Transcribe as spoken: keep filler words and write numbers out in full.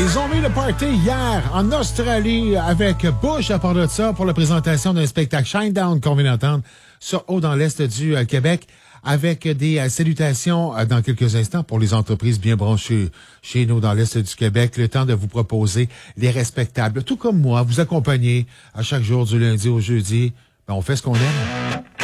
Ils ont mis le party hier en Australie avec Bush à part de ça pour la présentation d'un spectacle Shinedown qu'on vient d'entendre sur Haut dans l'Est du euh, Québec avec des euh, salutations euh, dans quelques instants pour les entreprises bien branchées chez nous dans l'Est du Québec. Le temps de vous proposer les respectables. Tout comme moi, vous accompagner à chaque jour du lundi au jeudi. Ben, on fait ce qu'on aime.